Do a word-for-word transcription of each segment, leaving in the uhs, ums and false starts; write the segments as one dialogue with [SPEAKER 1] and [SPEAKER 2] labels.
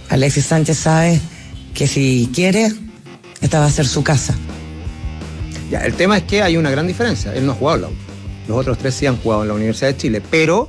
[SPEAKER 1] Alexis Sánchez sabe que si quiere, esta va a ser su casa.
[SPEAKER 2] Ya, el tema es que hay una gran diferencia. Él no ha jugado en la U. Los otros tres sí han jugado en la Universidad de Chile, pero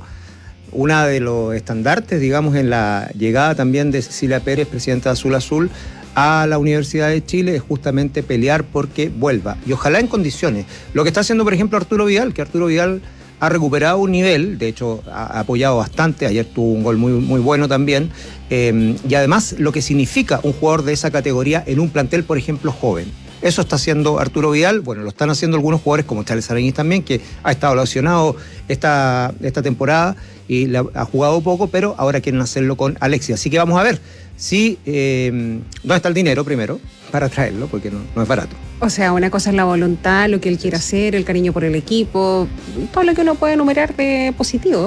[SPEAKER 2] una de los estandartes, digamos, en la llegada también de Cecilia Pérez, presidenta de Azul Azul, a la Universidad de Chile es justamente pelear porque vuelva. Y ojalá en condiciones. Lo que está haciendo, por ejemplo, Arturo Vidal, que Arturo Vidal ha recuperado un nivel, de hecho ha apoyado bastante, ayer tuvo un gol muy, muy bueno también, eh, y además lo que significa un jugador de esa categoría en un plantel, por ejemplo, joven. Eso está haciendo Arturo Vidal, bueno, lo están haciendo algunos jugadores como Charles Areñiz también, que ha estado lesionado esta, esta temporada y la, ha jugado poco, pero ahora quieren hacerlo con Alexis. Así que vamos a ver si, eh, dónde está el dinero primero para traerlo, porque no, no es barato.
[SPEAKER 3] O sea, una cosa es la voluntad, lo que él quiere hacer, el cariño por el equipo, todo lo que uno puede enumerar de positivo,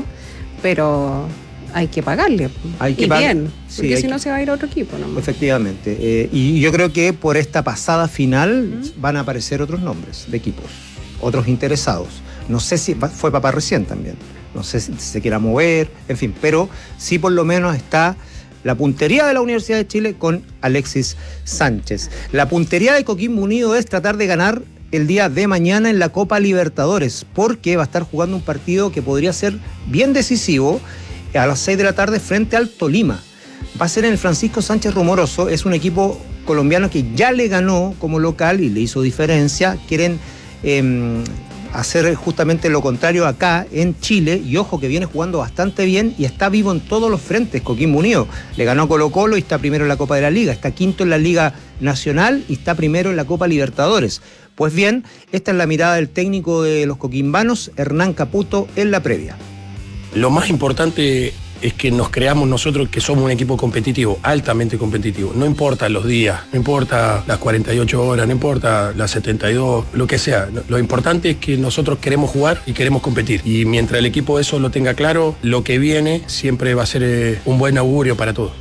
[SPEAKER 3] pero hay que pagarle.
[SPEAKER 2] Hay que
[SPEAKER 3] y
[SPEAKER 2] pagar,
[SPEAKER 3] bien,
[SPEAKER 2] sí,
[SPEAKER 3] porque si
[SPEAKER 2] que,
[SPEAKER 3] no se va a ir a otro equipo, ¿no?
[SPEAKER 2] Efectivamente. Eh, y yo creo que por esta pasada final ¿Mm? van a aparecer otros nombres de equipos, otros interesados. No sé si fue papá recién también, no sé si se quiera mover, en fin, pero sí por lo menos está la puntería de la Universidad de Chile con Alexis Sánchez. La puntería de Coquimbo Unido es tratar de ganar el día de mañana en la Copa Libertadores, porque va a estar jugando un partido que podría ser bien decisivo a las seis de la tarde frente al Tolima. Va a ser en el Francisco Sánchez Rumoroso, es un equipo colombiano que ya le ganó como local y le hizo diferencia. Quieren eh, hacer justamente lo contrario acá en Chile, y ojo que viene jugando bastante bien y está vivo en todos los frentes. Coquimbo Unido le ganó a Colo Colo y está primero en la Copa de la Liga, está quinto en la Liga Nacional y está primero en la Copa Libertadores. Pues bien, esta es la mirada del técnico de los coquimbanos, Hernán Caputo, en la previa.
[SPEAKER 4] Lo más importante es que nos creamos nosotros que somos un equipo competitivo, altamente competitivo. No importa los días, no importa las cuarenta y ocho horas, no importa las setenta y dos, lo que sea. Lo importante es que nosotros queremos jugar y queremos competir. Y mientras el equipo eso lo tenga claro, lo que viene siempre va a ser un buen augurio para todos.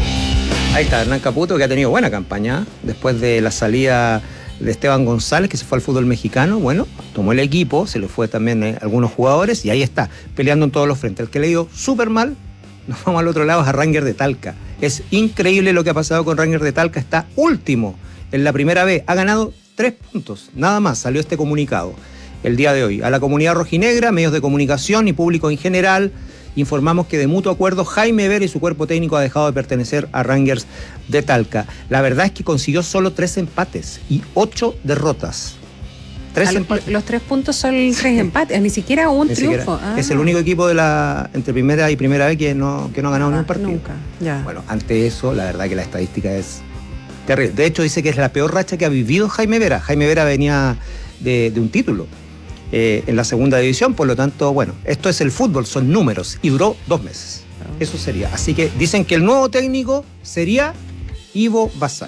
[SPEAKER 2] Ahí está Hernán Caputo, que ha tenido buena campaña después de la salida de Esteban González, que se fue al fútbol mexicano. Bueno, tomó el equipo, se le fue también eh, algunos jugadores y ahí está, peleando en todos los frentes. El que le dio súper mal, nos vamos al otro lado, es a Rangers de Talca. Es increíble lo que ha pasado con Rangers de Talca, está último en la primera B, ha ganado tres puntos, nada más, salió este comunicado el día de hoy. A la comunidad rojinegra, medios de comunicación y público en general, informamos que de mutuo acuerdo Jaime Vera y su cuerpo técnico ha dejado de pertenecer a Rangers de Talca. La verdad es que consiguió solo tres empates y ocho derrotas. Tres empates.
[SPEAKER 3] Los tres puntos son tres empates, ni siquiera un
[SPEAKER 2] ni
[SPEAKER 3] triunfo.
[SPEAKER 2] Siquiera.
[SPEAKER 3] Ah.
[SPEAKER 2] Es el único equipo de la entre primera y primera vez que no, que no ha ganado
[SPEAKER 3] ah,
[SPEAKER 2] ni un partido.
[SPEAKER 3] Nunca, ya.
[SPEAKER 2] Bueno, ante eso, la verdad que la estadística es terrible. De hecho, dice que es la peor racha que ha vivido Jaime Vera. Jaime Vera venía de, de un título Eh, en la segunda división, por lo tanto, bueno, esto es el fútbol, son números, y duró dos meses. Eso sería. Así que dicen que el nuevo técnico sería Ivo Basay,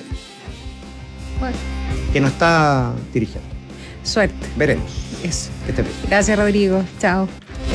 [SPEAKER 2] bueno, que no está dirigiendo.
[SPEAKER 3] Suerte.
[SPEAKER 2] Veremos.
[SPEAKER 3] Eso.
[SPEAKER 2] Que esté bien.
[SPEAKER 3] Gracias, Rodrigo. Chao.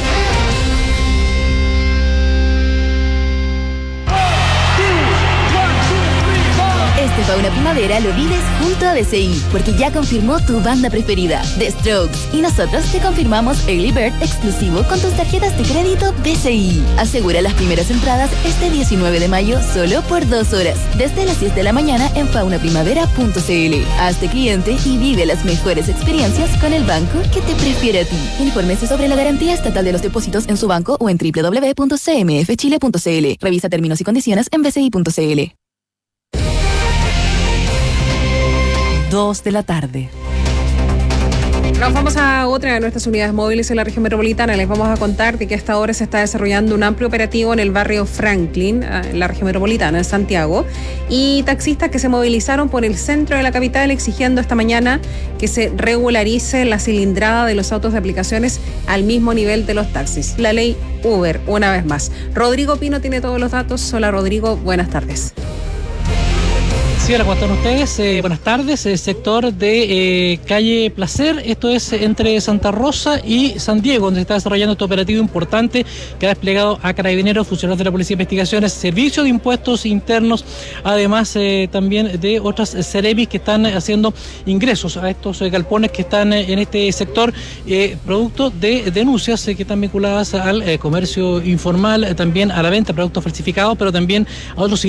[SPEAKER 5] Este Fauna Primavera lo vives junto a D C I, porque ya confirmó tu banda preferida, The Strokes, y nosotros te confirmamos Early Bird exclusivo con tus tarjetas de crédito D C I. Asegura las primeras entradas este diecinueve de mayo solo por dos horas, desde las diez de la mañana en fauna primavera punto c l. Hazte cliente y vive las mejores experiencias con el banco que te prefiere a ti. Infórmese sobre la garantía estatal de los depósitos en su banco o en doble u doble u doble u punto c m f chile punto c l. Revisa términos y condiciones en b c i punto c l.
[SPEAKER 6] dos de la tarde.
[SPEAKER 3] Nos vamos a otra de nuestras unidades móviles en la región metropolitana. Les vamos a contar de que a esta hora se está desarrollando un amplio operativo en el barrio Franklin, en la región metropolitana, en Santiago, y taxistas que se movilizaron por el centro de la capital exigiendo esta mañana que se regularice la cilindrada de los autos de aplicaciones al mismo nivel de los taxis. La ley Uber, una vez más. Rodrigo Pino tiene todos los datos. Hola, Rodrigo, buenas tardes.
[SPEAKER 7] Sí, hola, ¿cómo están ustedes? Eh, buenas tardes, el sector de eh, calle Placer, esto es entre Santa Rosa y San Diego, donde se está desarrollando este operativo importante que ha desplegado a carabineros, funcionarios de la Policía de Investigaciones, Servicio de Impuestos Internos, además eh, también de otras Ceremis que están haciendo ingresos a estos eh, galpones que están eh, en este sector, eh, producto de denuncias eh, que están vinculadas al eh, comercio informal, eh, también a la venta de productos falsificados, pero también a otros